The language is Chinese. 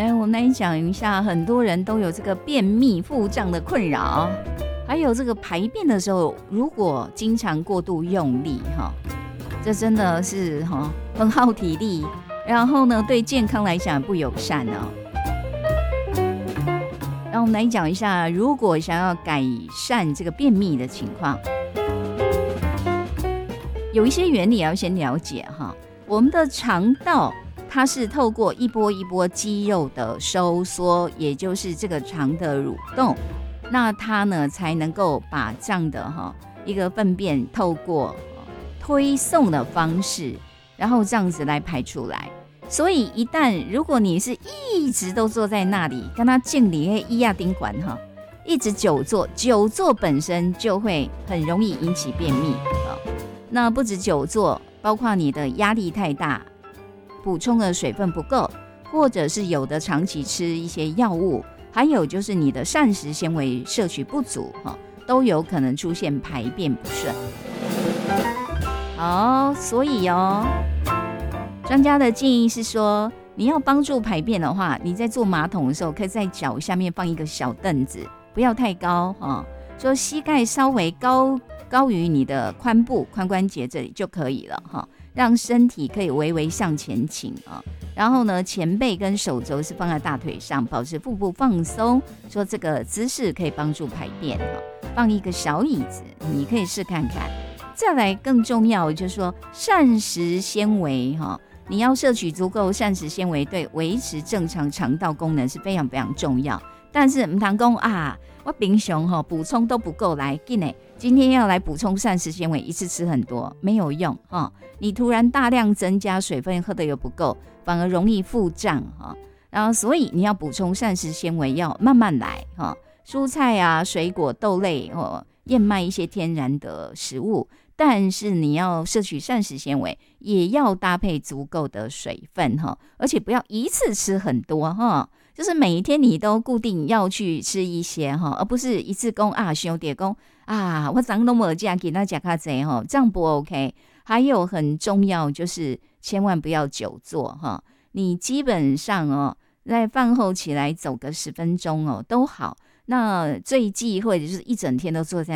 来，我们来讲一下，很多人都有这个便秘腹胀的困扰，还有这个排便的时候，如果经常过度用力这真的是很耗体力，然后呢，对健康来讲不友善哦。让我们来讲一下，如果想要改善这个便秘的情况，有一些原理要先了解我们的肠道它是透过一波一波肌肉的收缩，也就是这个肠的蠕动，那它呢才能够把这样的一个粪便透过推送的方式，然后这样子来排出来。所以一旦如果你是一直都坐在那里，跟他敬礼一亚丁管一直久坐，久坐本身就会很容易引起便秘那不止久坐，包括你的压力太大，补充的水分不够，或者是有的长期吃一些药物，还有就是你的膳食纤维摄取不足都有可能出现排便不顺。好，所以专家的建议是说，你要帮助排便的话，你在坐马桶的时候，可以在脚下面放一个小凳子，不要太高说膝盖稍微高于你的髋部、髋关节这里就可以了让身体可以微微向前倾然后呢，前背跟手肘是放在大腿上，保持腹部放松，说这个姿势可以帮助排便放一个小椅子，你可以试看看。再来更重要就是说，膳食纤维你要摄取足够膳食纤维，对维持正常肠道功能是非常非常重要。但是不能说我平常补充都不够，来今天要来补充膳食纤维，一次吃很多没有用你突然大量增加水分，喝的又不够，反而容易腹胀然后所以你要补充膳食纤维要慢慢来蔬菜啊、水果、豆类燕麦一些天然的食物，但是你要摄取膳食纤维，也要搭配足够的水分而且不要一次吃很多就是每一天你都固定要去吃一些而不是一次说兄弟说我昨天都没有吃，今天吃较多这样不 OK。还有很重要就是千万不要久坐你基本上在饭后起来走个10分钟都好。那最忌或者就是一整天都坐在